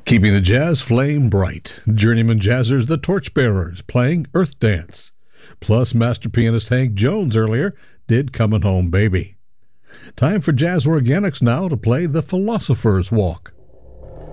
Keeping the jazz flame bright, journeyman jazzers the Torchbearers playing Earth Dance. Plus, master pianist Hank Jones earlier did Comin' Home Baby. Time for Jazz Organics now to play The Philosopher's Walk.